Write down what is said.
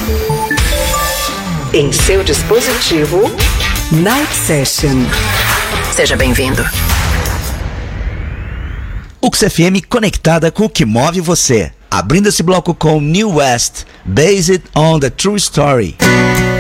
Em seu dispositivo, Night Session. Seja bem-vindo. UX FM conectada com o que move você. Abrindo esse bloco com New West, Based on the True Story.